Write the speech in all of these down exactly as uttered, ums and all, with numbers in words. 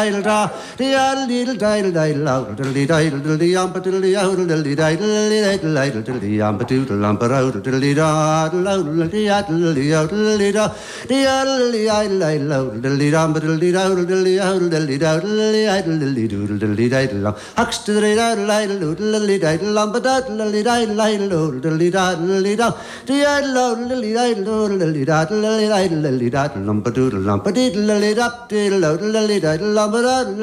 da the little dial dial out the dial the amp to the out the dial the dial to the amp to the lamp out to the out the out the out the da the dial dial out the amp to the out the out the out the idle the do the dial hux to the dial dial the dial lamp out the dial dial the dial the dial the dial the dial the dial the dial lamp to the lamp to the up to the out the dial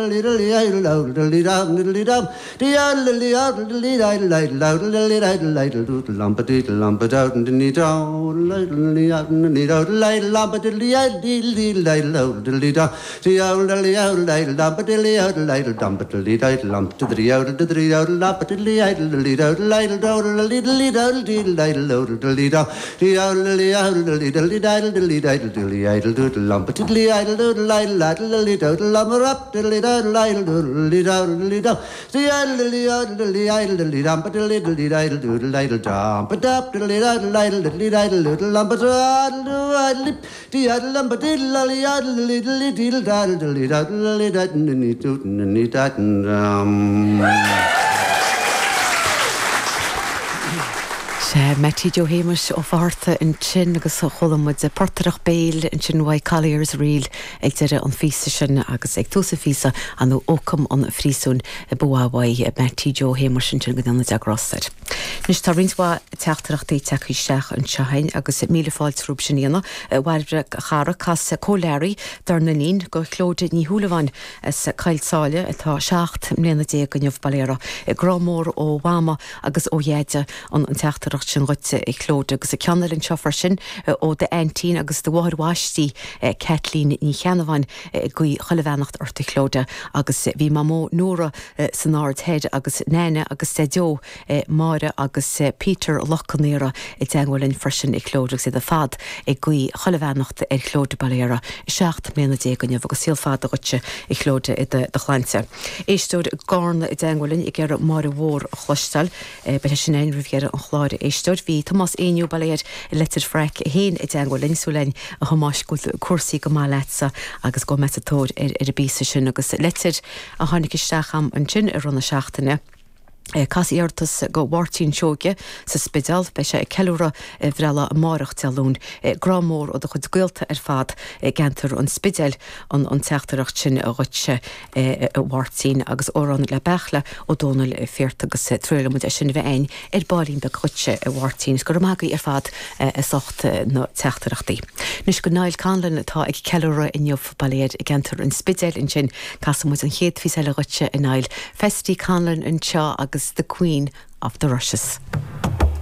up diddly diddle diddle diddle diddle the idle diddle diddle diddle but the little diddle diddle diddle jump but up diddly diddle diddle diddly diddle diddle lump but the the idle lump but diddle diddle little diddle diddle diddle diddle diddle diddle um Matty Joe Hamish ó bharta in sin agus cholamid a portarach béil in sin White Colliers riil ag deire an físa sin agus ag túsa físa an ócam an frísún buáhai Matty Joe Hamish sin go anna deagrásid. Nis tá rinsá teachtarachtaí teachíisteach an sehain agus míle fáilt rúb sin íana bhhaire chara cas cóléirí dar na nín go chlóide ní thuúlaháin is cailsáile atá seacht mléana dé go neamh baléire grámór ó bhama agus ó dhéide an teachtarach sin roite i chlóide agus a ceannailinn seofar sin ó de eintí agus de bhhair bhaistí Kathleen ní cheannahain go choilehheannacht orta chlóide agus bhí mamó nóra san áard head agus néine agus Dejo Máire agus Peter Lochanéra i dteanghfuilinn freisin i chlóide sé de fad i go choilehheannacht ar chlóide baléire seacht mléana dé go neamh agus síl fad a roite i chlóide i de chláinte. Éistóid gána i dteanghfuilinn i ggéar Máire Mhór chluistal be sin ein rihgéire an chláide éistóid hí Thomas Éiniú baléir i letir fraic héin i dteanghfuilinn súlein a thomáis go cuasaí go má letsa agus go metatóid ar a bísa sin agus letir a tháinig isteach am an sin ar runna seachtaine. Cas íartas go bhhartín seoge sa spidal be sé ceúra bhreala máireach tealún grámór ó do chud gcuilta ar fad gentar an spidal an an teachtarach sin a roite bhhartín agus órán le bechla ó dónal fért agus trílamid a sin bheith ein ar bálín be chuite bhhartín go mágaí ar fad is ocht na teachtarachtaí. Nus go náil canlan atá ag ceúra in neamh baléad i gentar an spidal in sin casamid an chéad fís eile roite in áil festí canlan an seo agus the Queen of the Rushes.